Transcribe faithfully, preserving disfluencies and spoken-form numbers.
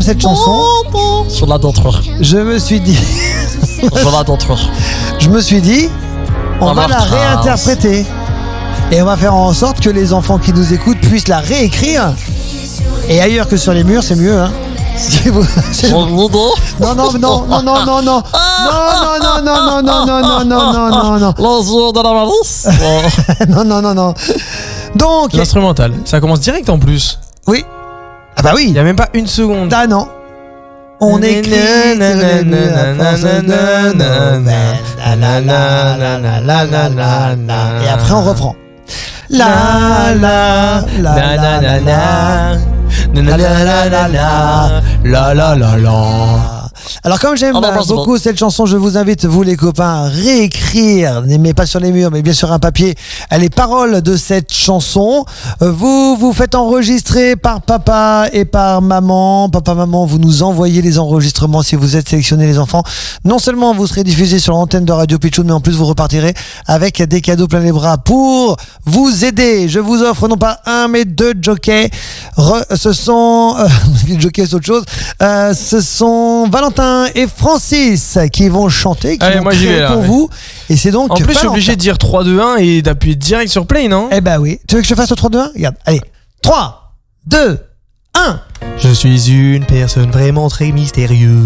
cette chanson, Sur la denture. je me suis dit, Sur la denture. je me suis dit, on On va va la retrace. réinterpréter. Et on va faire en sorte que les enfants qui nous écoutent puissent la réécrire. Et ailleurs que sur les murs, c'est mieux, hein. Si vous- si- Mon idée. Non, non, non, non, non, non, non, non, non, non, non, non, non, non, non, non, non, non, Les yeux de la malice. non, non, non, non. Donc, L'instrumental. Ça commence direct en plus. oui. Ah bah oui. Il y a même pas une seconde. Ah non. On écrit sur les murs à force de nouvelles. La, la, la, la, la, la, la, la, la. Et après on reprend. La la la la la la la la la la la la la la. Alors comme j'aime Ah bah, bah, c'est beaucoup cette chanson, je vous invite, vous les copains, à réécrire, mais pas sur les murs, mais bien sur un papier, les paroles de cette chanson. Vous vous faites enregistrer par papa et par maman. Papa, maman, vous nous envoyez les enregistrements si vous êtes sélectionnés les enfants. Non seulement vous serez diffusés sur l'antenne de Radio Pitchoun, mais en plus vous repartirez avec des cadeaux plein les bras pour vous aider. Je vous offre non pas un, mais deux jockeys. Re, ce sont... Euh, jockeys, c'est autre chose. Euh, ce sont Valentin et Francis qui vont chanter, qui Allez, vont moi, j'y créer vais, là, pour ouais. vous. Et c'est donc En plus, je suis Valentin. obligé de dire trois, deux, un et d'appuyer direct sur play, non? Eh ben oui. Tu veux que je fasse le trois, deux, un? Regarde. Allez. trois, deux, un. Je suis une personne vraiment très mystérieuse.